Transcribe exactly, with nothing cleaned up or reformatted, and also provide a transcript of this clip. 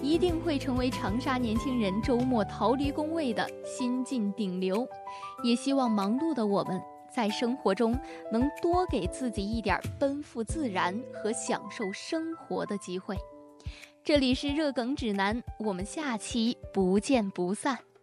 一定会成为长沙年轻人周末逃离工位的新晋顶流。也希望忙碌的我们在生活中能多给自己一点奔赴自然和享受生活的机会。这里是热梗指南，我们下期不见不散。